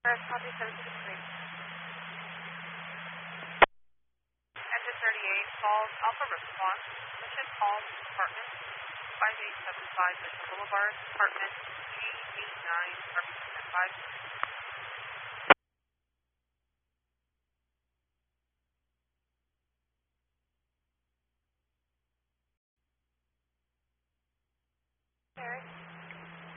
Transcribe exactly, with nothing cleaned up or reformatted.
Copy seven six three. Engine thirty-eight, calls Alpha Response, Mission Calls Apartment, five eight seven five Mission Boulevard, Apartment G eighty-nine, Apartment five. Eric.